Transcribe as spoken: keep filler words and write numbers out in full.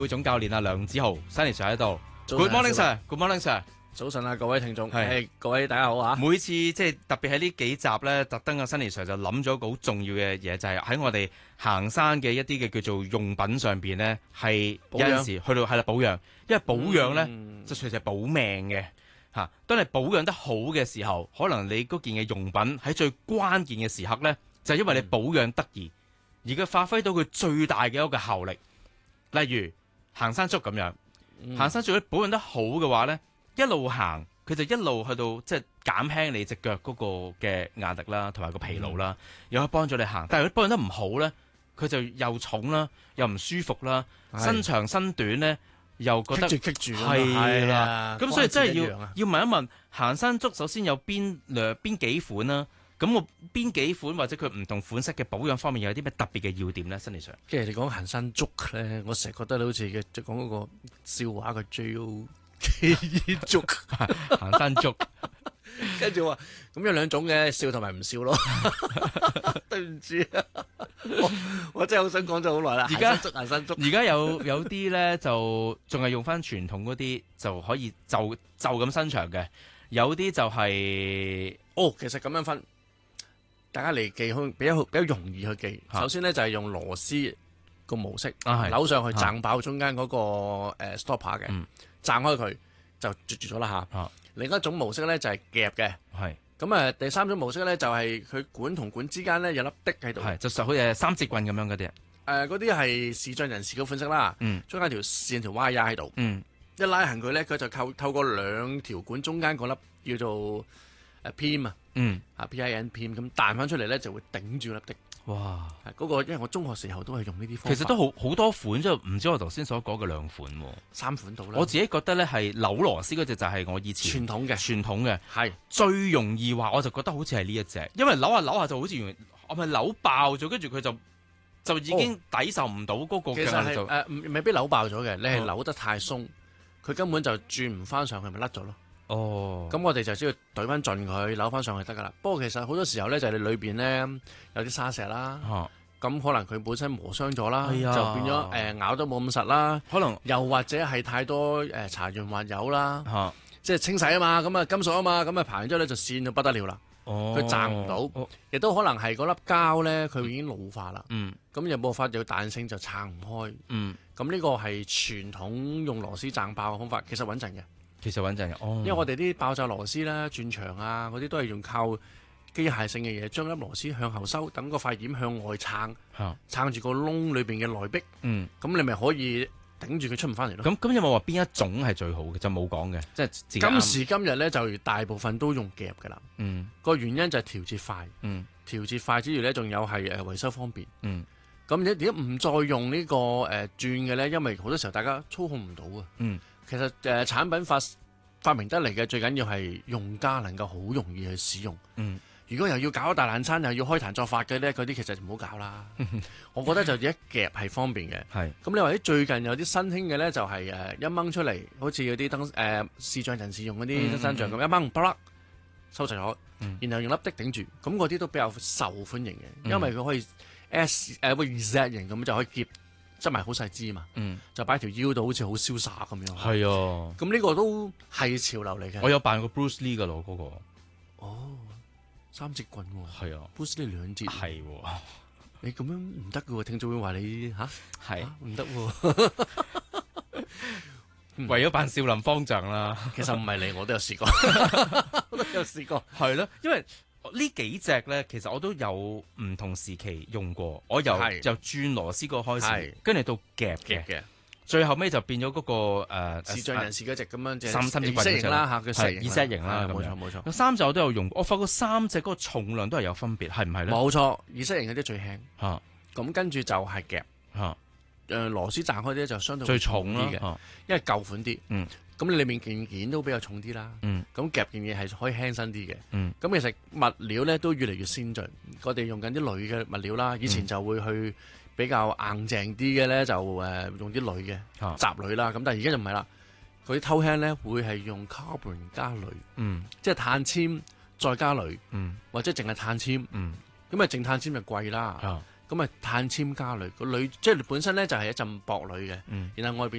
會總教練啊梁子豪 Sunny Sir 喺度。 早 Good 晨 morning Sir，Good morning Sir。 早晨啊，各位聽眾， 係係各位大家好啊！ 每次即係特別喺呢幾集咧，特登阿 Sunny Sir 就諗咗個好重要嘅嘢，就係、是、喺我哋行山嘅一啲嘅叫做用品上邊咧，係有陣時去到係啦保養，因為保養咧、嗯、就隨時係保命嘅嚇。當你保養得好嘅時候，可能你嗰件嘅用品喺最關鍵嘅時刻咧，就係、因為你保養得宜，而佢發揮到佢最大嘅一個效力。例如行山竹咁樣，嗯、行山竹保養得好嘅話咧。一路行，佢就一路去到即係減輕你隻腳嗰個嘅壓力啦，同埋個疲勞啦，又可以幫助你行。但係如果幫養得唔好咧，佢就又重啦，又唔舒服啦，身長身短咧，又覺得棘住棘住係啦。咁所以真係要要問一問，行山竹首先有邊兩邊幾款啦？咁我邊幾款或者佢唔同款式嘅保養方面有啲咩特別嘅要點咧？Sunny Sir， 即係你講行山竹咧，我成日覺得你好似嘅即係講嗰個笑話嘅 J O。奇異竹行山竹， 跟住話咁有兩種嘅，笑同埋唔笑咯。對唔住啊，我我真係好想講咗好耐啦。而家行山竹， 而家有有啲咧就仲係用翻傳統嗰啲，就可以就就咁伸長嘅。有啲就係、是、 哦，其實咁樣分，大家嚟記好比較比較容易去記。首先咧就係用螺絲個模式， 啊、 扭上去掙爆中間嗰個誒 stopper 嘅。嗯掙開佢就絕住咗啦嚇。啊、另一種模式咧就係夾嘅。係咁啊，第三種模式咧就係佢管同管之間咧有粒滴喺度。係就實好似三節棍咁樣嗰啲。誒嗰啲係視障人士嘅款式啦。嗯，中間條線條 wire 喺度。嗯，一拉行佢咧，佢就透透過兩條管中間嗰粒叫做誒 pin 啊。嗯，啊 pin pin 咁彈翻出嚟咧就會頂住粒滴。哇！嗰、那個因為我中學時候都係用呢啲方法， 其實都好好多款，即係唔知我頭先所講嘅兩款， 三款到啦。我自己覺得咧係扭螺絲嗰隻就係我以前傳統嘅， 傳統嘅係是最容易話，我就覺得好似係呢一隻，因為扭下扭下就好似我咪扭爆咗，跟住佢就就已經抵受唔到嗰個嘅壓力就誒，未必扭爆咗嘅，你係扭得太鬆，佢、哦、根本就轉唔翻上去，咪甩咗咯。哦，咁我哋就只要懟翻盡佢，扭翻上去得噶啦。不過其實好多時候咧，就係、是、你裏邊咧有啲沙石啦，咁、啊、可能佢本身磨傷咗啦，哎、呀就變咗誒、呃、咬得冇咁實啦。可能又或者係太多誒搽潤滑油啦，啊、即係清洗啊嘛，咁啊金屬啊嘛，咁啊排完之後咧就跣到不得了啦。哦，佢掙唔到，亦都、哦、可能係嗰粒膠咧佢已經老化啦。嗯，咁有冇法有彈性就撐唔開。嗯，咁呢個係傳統用螺絲掙爆嘅方法，其實穩陣嘅。 其實穩陣嘅，哦， 因為我哋啲爆炸螺絲啦、轉牆啊嗰啲都係用靠機械性嘅嘢，將粒螺絲向後收，等個塊點向外撐，啊、撐住個窿裏邊嘅內壁。嗯，咁你咪可以頂住佢出唔翻嚟咯。咁咁有冇話邊一種係最好嘅？就冇講嘅，即係自己今時今日咧，就大部分都用夾嘅啦。嗯，個原因就係調節快。嗯，調節快之餘咧，仲有係誒維修方便。嗯，咁你點解唔再用呢、這個誒、呃、轉嘅咧？因為好多時候大家操控唔到啊。嗯。其實誒、呃、產品發發明得嚟嘅最緊要係用家能夠好容易去使用。嗯，如果又要搞大爛餐，又要開壇作法嘅咧，嗰啲其實就唔好搞啦。我覺得就一夾係方便嘅。係咁是，你話啲最近有啲新興嘅咧，就係、是、誒一掹出嚟，好似嗰啲燈誒視障人士用嗰啲登山杖咁，一掹啪啦收齊咗，嗯、然後用粒滴頂住，咁嗰啲都比較受歡迎嘅，嗯、因為佢可以 S 誒個 Z 型咁就可以夾。執埋好細支嘛，嗯、就擺條腰度好似好瀟灑咁樣。係啊，咁呢個都係潮流嚟嘅。我有扮過 Bruce Lee 噶咯，嗰、那個。哦，三節棍喎。係啊 ，Bruce Lee 兩節。係喎、啊，你咁樣唔得嘅喎，聽眾會話你吓？係唔得喎。 為咗扮少林方丈啦， 其實唔係你，我都有試過，我都有試過。 係咯，因為。呢幾隻咧，其實我都有唔同時期用過。我由是由轉螺絲個開始，跟住是到夾嘅，夾最後尾就變咗嗰、那個誒視障人士嗰隻咁樣，即係三三隻棍嗰隻啦嚇，佢係 Z 型啦，冇錯冇錯。錯三隻我都有用，我發覺三隻嗰個重量都係有分別，係唔係咧？冇錯 ，Z 型嗰啲最輕嚇，咁、啊、跟住就係夾嚇，誒、啊呃、螺絲掙開啲就相對最重啲嘅，啊、因為舊款啲。嗯。咁你裏面件件都比較重啲啦，咁夾件嘢係可以輕身啲嘅。咁、嗯、其實物料咧都越嚟越先進，我哋用緊啲鋁嘅物料啦，以前就會去比較硬淨啲嘅咧，就誒用啲鋁嘅雜鋁啦。咁、啊、但係而家就唔係啦，佢啲偷輕咧會係用 carbon 加鋁，嗯、即係碳纖再加鋁，嗯、或者淨係碳纖。咁啊淨碳纖就貴啦。啊咁啊碳纖加鋁個鋁，即係本身咧就係一陣薄鋁嘅， 嗯然後外邊